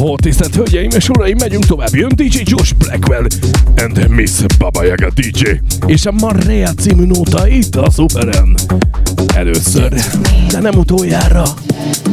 Ó, tisztelt hölgyeim és uraim, megyünk tovább. Jön DJ Josh Blackwell and Miss Baba Yaga DJ. És a Maria című nóta itt a Superen. Először, de nem utoljára.